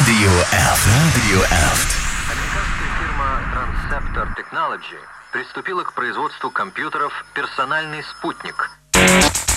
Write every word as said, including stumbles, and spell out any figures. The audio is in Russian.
Radio F. Radio F. Американская фирма Transceptor Technology приступила к производству компьютеров «Персональный спутник»,